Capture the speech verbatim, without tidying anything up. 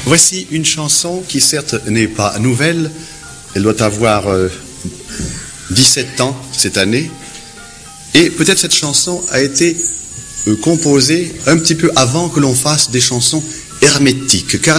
Voici une chanson qui certes n'est pas nouvelle, elle doit avoir euh, dix-sept ans cette année, et peut-être cette chanson a été euh, composée un petit peu avant que l'on fasse des chansons hermétiques, car